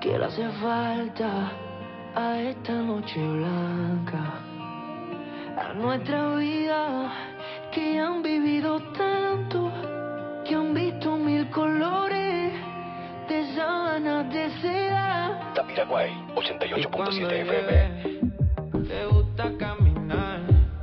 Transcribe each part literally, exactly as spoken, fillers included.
que le hace falta a esta noche blanca, a nuestra vida, que han vivido tanto, que han visto mil colores de sábanas de seda. Tapiraguay, ochenta y ocho punto siete F M. Te gusta caminar.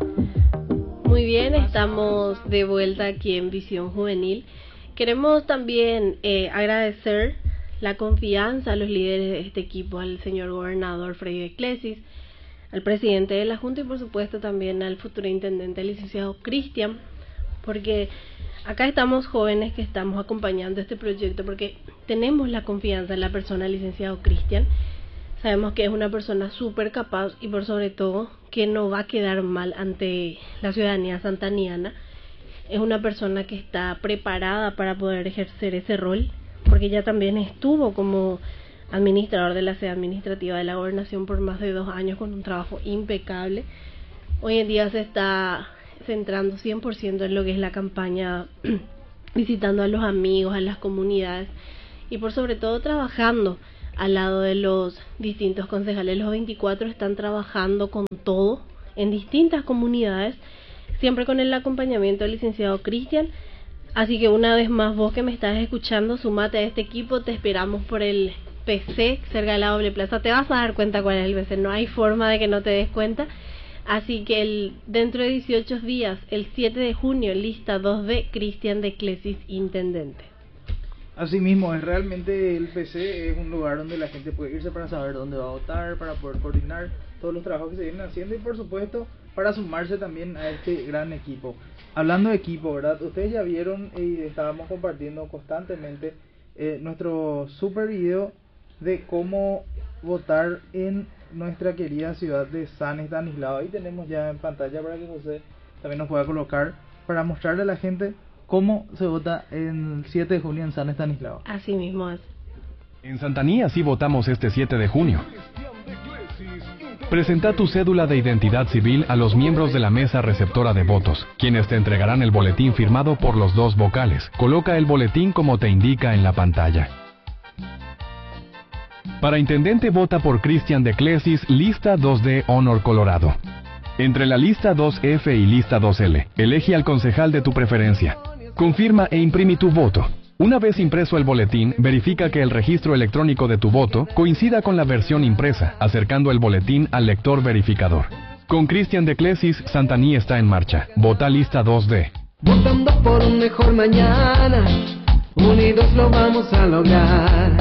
Muy bien, estamos de vuelta aquí en Visión Juvenil. Queremos también eh, agradecer la confianza a los líderes de este equipo, al señor gobernador Freddy de Clesis, al presidente de la Junta y por supuesto también al futuro intendente, el licenciado Cristian, porque acá estamos jóvenes que estamos acompañando este proyecto porque tenemos la confianza en la persona del licenciado Cristian. Sabemos que es una persona súper capaz y por sobre todo que no va a quedar mal ante la ciudadanía santaniana. Es una persona que está preparada para poder ejercer ese rol, porque ya también estuvo como administrador de la sede administrativa de la gobernación por más de dos años con un trabajo impecable. Hoy en día se está centrando cien por ciento en lo que es la campaña, visitando a los amigos, a las comunidades y por sobre todo trabajando al lado de los distintos concejales. Los veinticuatro están trabajando con todo en distintas comunidades, siempre con el acompañamiento del licenciado Cristian. Así que una vez más, vos que me estás escuchando, sumate a este equipo. Te esperamos por el P C cerca de la doble plaza. Te vas a dar cuenta cuál es el P C, no hay forma de que no te des cuenta. Así que el, dentro de dieciocho días, el siete de junio, lista dos de Cristian de Clesis, intendente. Así mismo, es realmente el P C es un lugar donde la gente puede irse para saber dónde va a votar, para poder coordinar todos los trabajos que se vienen haciendo y por supuesto para sumarse también a este gran equipo. Hablando de equipo, ¿verdad? Ustedes ya vieron y estábamos compartiendo constantemente eh, nuestro super video de cómo votar en nuestra querida ciudad de San Estanislao. Ahí tenemos ya en pantalla para que José también nos pueda colocar para mostrarle a la gente cómo se vota el siete de junio en San Estanislao. Así mismo es. En Santanía sí votamos este siete de junio. Presenta tu cédula de identidad civil a los miembros de la mesa receptora de votos, quienes te entregarán el boletín firmado por los dos vocales. Coloca el boletín como te indica en la pantalla. Para intendente vota por Cristian de Clesis, lista dos D Honor Colorado. Entre la lista dos F y lista dos L, elige al concejal de tu preferencia. Confirma e imprime tu voto. Una vez impreso el boletín, verifica que el registro electrónico de tu voto coincida con la versión impresa, acercando el boletín al lector verificador. Con Cristian de Clesis, Santaní está en marcha. Vota lista dos D. Votando por un mejor mañana, unidos lo vamos a lograr.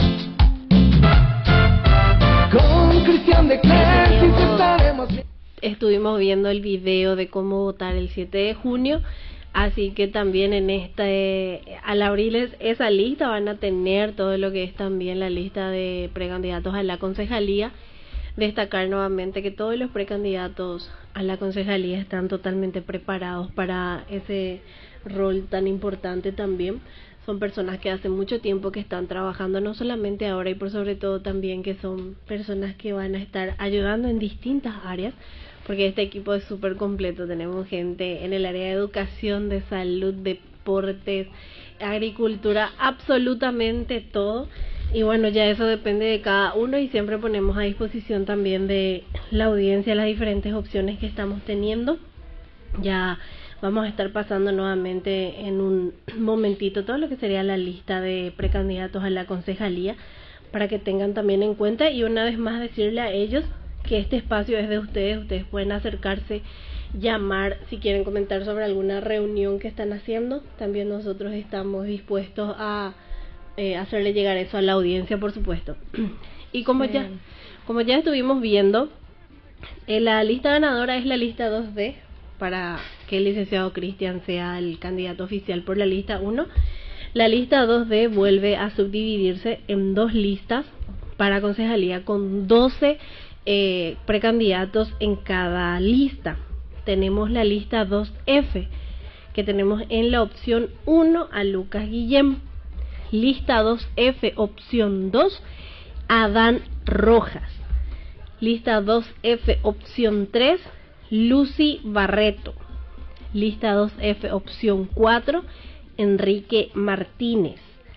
Con Cristian de Clesis estaremos... Estuvimos viendo el video de cómo votar el siete de junio. Así que también en este, al abrirles esa lista van a tener todo lo que es también la lista de precandidatos a la concejalía. Destacar nuevamente que todos los precandidatos a la concejalía están totalmente preparados para ese rol tan importante también. Son personas que hace mucho tiempo que están trabajando, no solamente ahora y por sobre todo también que son personas que van a estar ayudando en distintas áreas. Porque este equipo es súper completo, tenemos gente en el área de educación, de salud, deportes, agricultura, absolutamente todo. Y bueno, ya eso depende de cada uno y siempre ponemos a disposición también de la audiencia las diferentes opciones que estamos teniendo. Ya vamos a estar pasando nuevamente en un momentito todo lo que sería la lista de precandidatos a la concejalía para que tengan también en cuenta y una vez más decirle a ellos que este espacio es de ustedes. Ustedes pueden acercarse, llamar si quieren comentar sobre alguna reunión que están haciendo. También nosotros estamos dispuestos a eh, hacerle llegar eso a la audiencia, por supuesto. Y como sí. ya como ya estuvimos viendo, eh, la lista ganadora es la lista dos D para que el licenciado Cristian sea el candidato oficial por la lista uno. La lista dos D vuelve a subdividirse en dos listas para concejalía con doce Eh, precandidatos en cada lista. Tenemos la lista dos F, que tenemos en la opción uno a Lucas Guillem. Lista dos F, opción dos, Adán Rojas. Lista dos F, opción tres, Lucy Barreto. Lista dos F, opción cuatro, Enrique Martínez.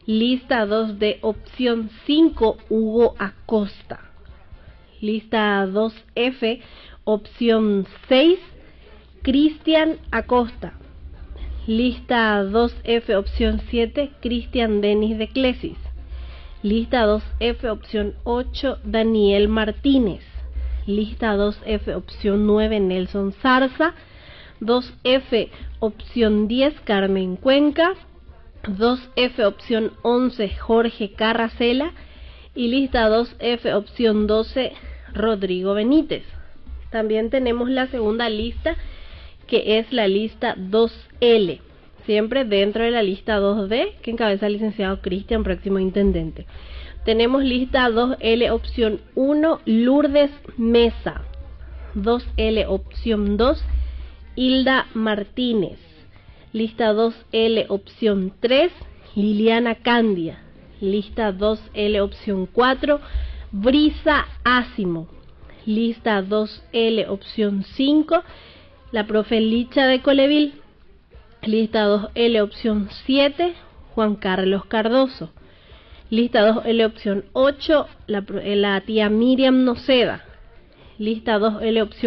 Lista dos D, opción cinco, Hugo Acosta. Lista dos F, opción seis, Cristian Acosta. Lista dos F, opción siete, Cristian Denis de Clesis. Lista dos F, opción ocho, Daniel Martínez. Lista dos F, opción nueve, Nelson Zarza. dos F, opción diez, Carmen Cuenca. dos F, opción once, Jorge Carracela. Y lista dos F, opción doce, Rodrigo Benítez. También tenemos la segunda lista, que es la lista dos L, siempre dentro de la lista dos D, que encabeza el licenciado Cristian, próximo intendente. Tenemos lista dos L, opción uno, Lourdes Mesa. dos L, opción dos, Hilda Martínez. Lista dos L, opción tres, Liliana Candia. Lista dos L, opción cuatro, Brisa Ásimo. Lista dos L, opción cinco, la profe Licha de Coleville. Lista dos L, opción siete, Juan Carlos Cardoso. Lista dos L, opción ocho, la, la tía Miriam Noceda. Lista dos L, opción